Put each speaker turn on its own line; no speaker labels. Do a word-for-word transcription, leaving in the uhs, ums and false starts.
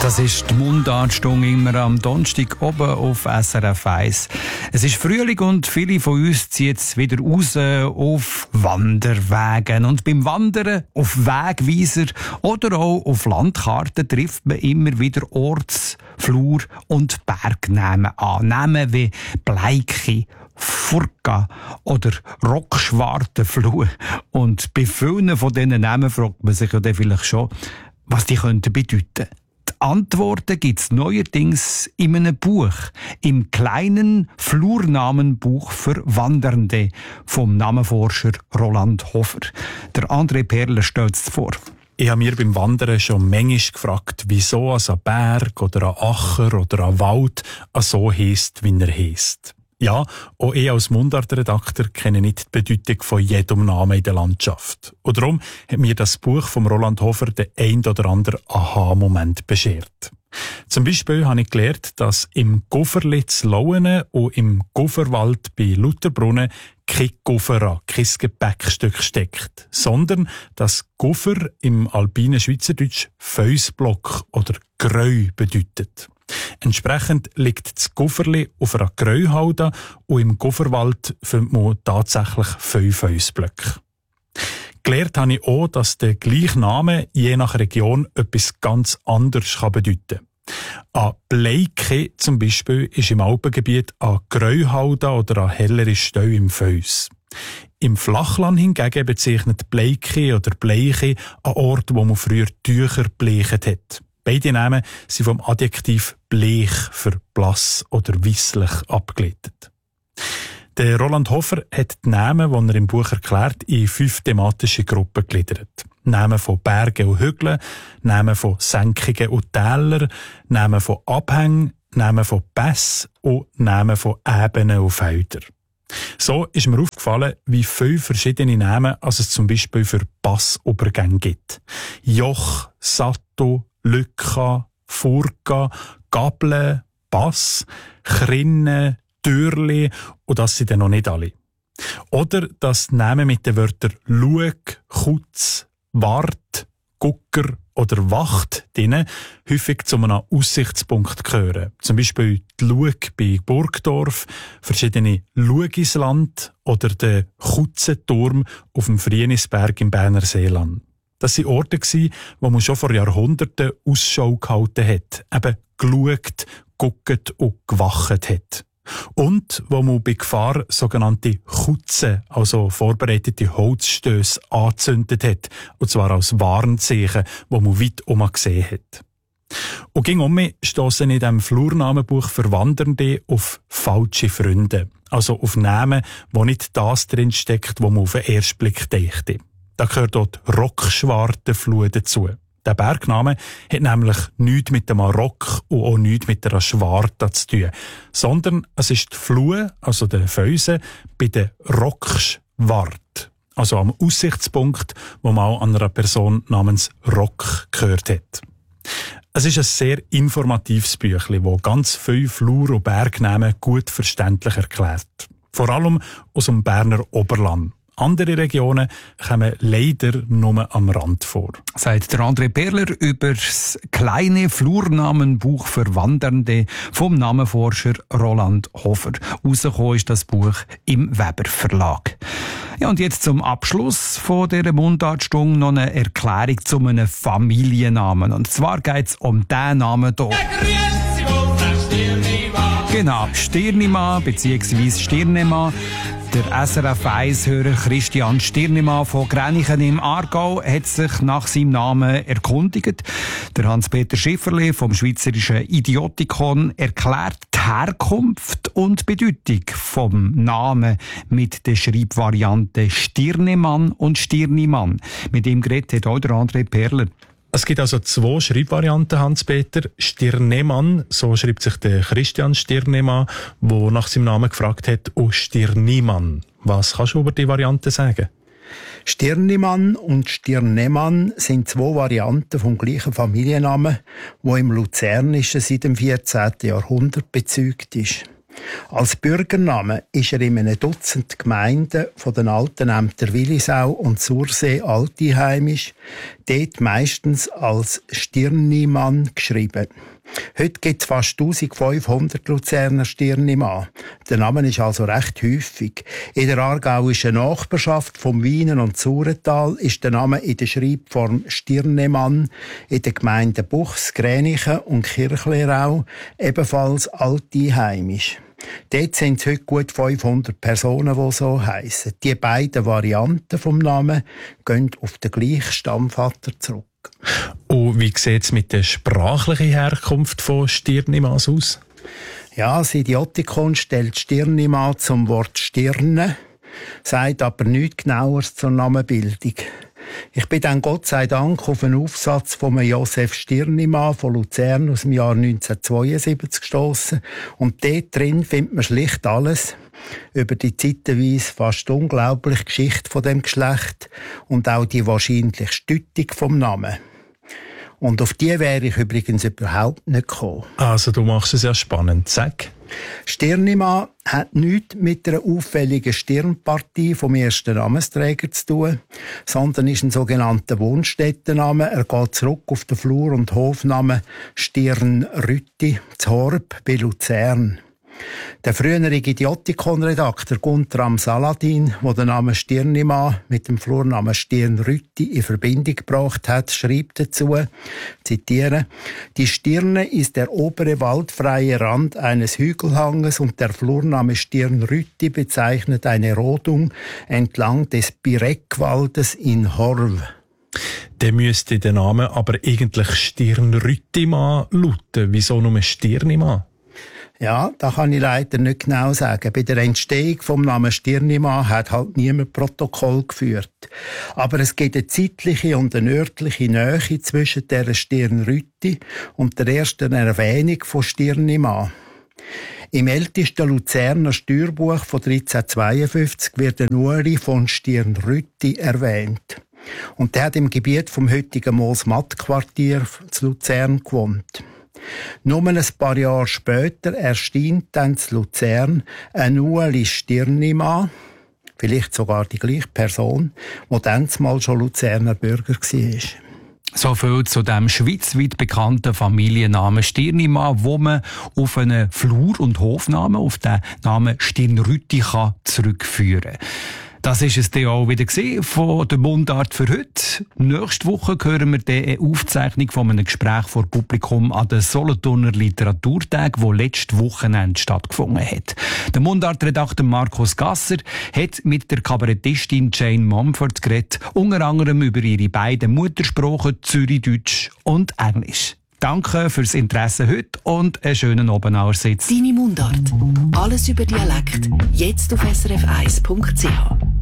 Das ist die Mundartstunde immer am Donnerstag oben auf S R F eins. Es ist Frühling und viele von uns ziehen jetzt wieder raus auf Wanderwegen. Und beim Wandern auf Wegweiser oder auch auf Landkarten trifft man immer wieder Orts-, Flur- und Bergnamen an. Namen wie Bleiki, Furka oder Rockschwartenfluh. Und bei vielen von diesen Namen fragt man sich ja dann vielleicht schon, was die könnten bedeuten. Die Antworten gibt es neuerdings in einem Buch, im kleinen Flurnamenbuch für Wandernde vom Namenforscher Roland Hofer. Der André Perler stellt es vor.
Ich habe mir beim Wandern schon manchmal gefragt, wieso ein Berg oder ein Acher oder ein Wald so heisst, wie er heisst. Ja, auch ich als Mundartredakteur kenne nicht die Bedeutung von jedem Namen in der Landschaft. Und darum hat mir das Buch von Roland Hofer den ein oder anderen Aha-Moment beschert. Zum Beispiel habe ich gelernt, dass im Gufferli zu Lauenen und im Gufferwald bei Lutherbrunnen kein Guffera, kein Gepäckstück steckt, sondern dass Guffer im alpinen Schweizerdeutsch Felsblock oder Greu bedeutet. Entsprechend liegt das Gufferli auf einer Greuhalde und im Gufferwald findet man tatsächlich fünf Felsblöcke. Gelernt habe ich auch, dass der gleiche Name je nach Region etwas ganz anderes bedeuten kann. Ein Bleike zum Beispiel ist im Alpengebiet eine Greuhalde oder eine hellere Stelle im Fels. Im Flachland hingegen bezeichnet Bleike oder Bleiche einen Ort, wo man früher Tücher gebleicht hat. Beide Namen sind vom Adjektiv bleich für blass oder weisslich abgeleitet. Der Roland Hofer hat die Namen, die er im Buch erklärt, in fünf thematische Gruppen gegliedert. Namen von Bergen und Hügeln, Namen von Senkungen und Tälern, Namen von Abhängen, Namen von Pässen und Namen von Ebenen und Feldern. So ist mir aufgefallen, wie viele verschiedene Namen als es zum Beispiel für Passübergänge gibt. Joch, Satto, Lücka, Furka, Gable, Pass, Chrinne, Türli und das sind dann noch nicht alle. Oder dass Namen mit den Wörtern Lueg, Kutz, Wart, Gucker oder Wacht drinnen häufig zu einem Aussichtspunkt gehören. Zum Beispiel die Lueg bei Burgdorf, verschiedene Luegisland oder der Kutzenturm auf dem Frienisberg im Berner Seeland. Das waren Orte, wo man schon vor Jahrhunderten Ausschau gehalten hat, eben geschaut, geguckt und gewacht hat. Und wo man bei Gefahr sogenannte Kutzen, also vorbereitete Holzstöße, angezündet hat, und zwar als Warnzeichen, wo man weit um gesehen hat. Und ging um mich stossen in diesem Flurnamenbuch für Wandernde auf falsche Freunde, also auf Namen, wo nicht das drinsteckt, wo man auf den ersten Blick dächte. Da gehört dort Rockschwartenfluh dazu. Der Bergname hat nämlich nichts mit dem Rock und auch nichts mit der Schwarte zu tun, sondern es ist die Flue, also der Felsen, bei der Rockschwart, also am Aussichtspunkt, wo man an einer Person namens Rock gehört hat. Es ist ein sehr informatives Büchlein, das ganz viele Flur- und Bergnamen gut verständlich erklärt. Vor allem aus dem Berner Oberland. Andere Regionen kommen leider nur am Rand vor.
Sagt der André Perler über das kleine Flurnamenbuch für Wandernde vom Namenforscher Roland Hofer. Rausgekommen ist das Buch im Weber Verlag. Ja, und jetzt zum Abschluss von dieser Mundartstunde noch eine Erklärung zu einem Familiennamen. Und zwar geht es um diesen Namen hier. Genau, Stirnimann bzw. Stirnemann. Der S R F eins-Hörer Christian Stirnemann von Gränichen im Aargau hat sich nach seinem Namen erkundigt. Der Hans-Peter Schifferli vom Schweizerischen Idiotikon erklärt die Herkunft und Bedeutung vom Namen mit der Schreibvariante Stirnemann und Stirnimann. Mit ihm geredet hat auch der André Perler.
Es gibt also zwei Schreibvarianten, Hans-Peter. Stirnemann, so schreibt sich der Christian Stirnemann, der nach seinem Namen gefragt hat, und Stirnimann. Was kannst du über die Variante sagen?
Stirnimann und Stirnemann sind zwei Varianten vom gleichen Familiennamen, wo im Luzernischen seit dem vierzehnten Jahrhundert bezeugt ist. Als Bürgername ist er in einem Dutzend Gemeinden von den alten Ämtern Willisau und Sursee altiheimisch. dort meistens als Stirnimann geschrieben. Heute gibt es fast eintausendfünfhundert Luzerner Stirnimann. Der Name ist also recht häufig. In der aargauischen Nachbarschaft vom Wienen und Saurental ist der Name in der Schreibform Stirnemann, in den Gemeinden Buchs, Gränichen und Kirchlerau ebenfalls alteinheimisch. Dort sind es heute gut fünfhundert Personen, die so heissen. Die beiden Varianten vom Namen gehen auf den gleichen Stammvater zurück.
Und wie sieht es mit der sprachlichen Herkunft von Stirnimann aus?
Ja, das Idiotikon stellt Stirnimann zum Wort Stirne, sagt aber nichts Genaueres zur Namenbildung. Ich bin dann Gott sei Dank auf einen Aufsatz von Josef Stirnimann von Luzern aus dem Jahr neunzehnhundertzweiundsiebzig gestossen. Und dort drin findet man schlicht alles über die zeitweise fast unglaubliche Geschichte von dem Geschlecht und auch die wahrscheinliche Stüttung vom Namen. Und auf die wäre ich übrigens überhaupt nicht gekommen.
Also du machst es ja spannend. Sag.
Stirnimann hat nichts mit einer auffälligen Stirnpartie vom ersten Namensträger zu tun, sondern ist ein sogenannter Wohnstättenname. Er geht zurück auf den Flur- und Hofnamen Stirnrütti zu Horb bei Luzern. Der frühere Idiotikon-Redakteur Gunther am Saladin, der den Namen Stirnimann mit dem Flurnamen Stirnrütti in Verbindung gebracht hat, schreibt dazu, zitiere, «Die Stirne ist der obere waldfreie Rand eines Hügelhanges und der Flurname Stirnrütti bezeichnet eine Rodung entlang des Bireckwaldes in Horv.»
Der müsste der Name aber eigentlich Stirnrüttimann lauten. Wieso nur Stirnimann?
Ja, da kann ich leider nicht genau sagen. Bei der Entstehung vom Namen Stirnimann hat halt niemand Protokoll geführt. Aber es gibt eine zeitliche und eine örtliche Nähe zwischen der Stirnrütti und der ersten Erwähnung von Stirnimann. Im ältesten Luzerner Steuerbuch von dreizehnhundertzweiundfünfzig wird ein Uri von Stirnrütti erwähnt. Und der hat im Gebiet vom heutigen Moos-Matt-Quartier zu Luzern gewohnt. Nur ein paar Jahre später erscheint dann zu Luzern ein Ueli Stirnimann, vielleicht sogar die gleiche Person, die dann mal schon Luzerner Bürger war.
So viel zu dem schweizweit bekannten Familiennamen Stirnimann, wo man auf einen Flur- und Hofnamen, auf den Namen Stirnrütti kann zurückführen kann. Das ist es dann auch wieder von der Mundart für heute. Nächste Woche hören wir dann eine Aufzeichnung von einem Gespräch vor Publikum an den Solothurner Literaturtagen, wo letztes Wochenende stattgefunden hat. Der Mundartredakteur Markus Gasser hat mit der Kabarettistin Jane Mumford geredet, unter anderem über ihre beiden Muttersprachen Zürichdeutsch und Englisch. Danke fürs Interesse heute und einen schönen Abend allerseits.
Deine Mundart. Alles über Dialekt. Jetzt auf s r f eins punkt c h.